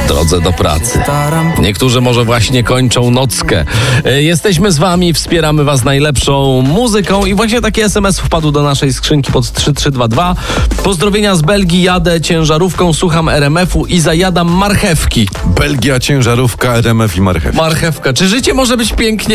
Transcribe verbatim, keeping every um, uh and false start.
w drodze do pracy. Niektórzy może właśnie kończą nockę. Jesteśmy z wami, wspieramy was najlepszą muzyką i właśnie taki es em es wpadł do naszej skrzynki pod trzy trzy dwa dwa. Pozdrowienia z Belgii, jadę ciężarówką, słucham er em efu i zajadam marchewki. Belgia, ciężarówka, er em ef i marchew. Marchewka. Czy życie może być pięknie?